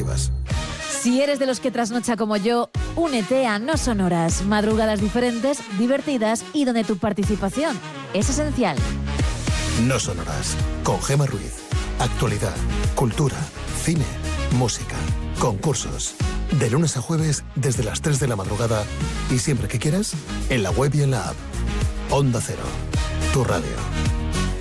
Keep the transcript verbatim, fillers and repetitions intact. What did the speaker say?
alternativas. Si eres de los que trasnocha como yo, únete a No Sonoras, madrugadas diferentes, divertidas y donde tu participación es esencial. No Sonoras, con Gemma Ruiz. Actualidad, cultura, cine, música, concursos. De lunes a jueves desde las tres de la madrugada y siempre que quieras, en la web y en la app. Onda Cero, tu radio.